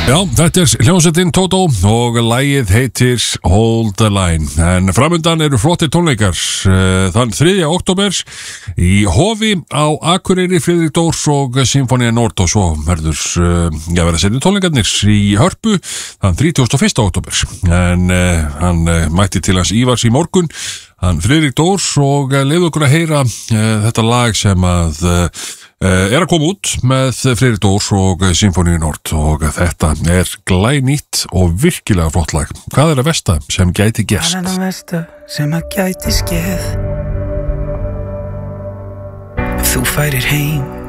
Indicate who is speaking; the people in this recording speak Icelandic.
Speaker 1: Já, þetta hljómsveitin Toto og lagið heitir Hold the Line. En framundan eru flottir tónleikar þann 3. október í Hofi á Akureyri, Friðrik Dórs og Sinfonía Nord, og svo verður verða seinni tónleikarnir í Hörpu þann 31. október. En hann mætti til hans Ívars í morgun, hann Friðrik Dórs, og leyfðu okkur að heyra þetta lag sem að að koma út með Friðrik Dórs og Sinfoníu Nord, og þetta glænýtt og virkilega flott lag. Hvað það versta sem gæti gerst?
Speaker 2: Hvað það versta sem að gæti skeð? Ef þú færir heim